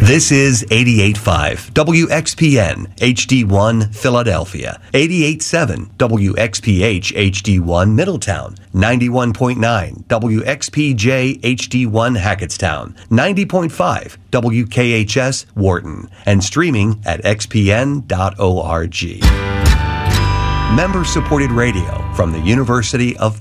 This is 88.5 WXPN HD1 Philadelphia, 88.7 WXPH HD1 Middletown, 91.9 WXPJ HD1 Hackettstown, 90.5 WKHS Wharton, and streaming at xpn.org. Member-supported radio from the University of